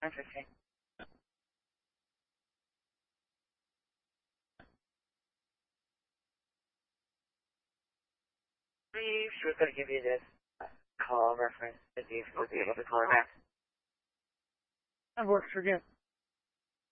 Interesting. She was going to give you this call reference to see if you would be able to call her back. That works for good.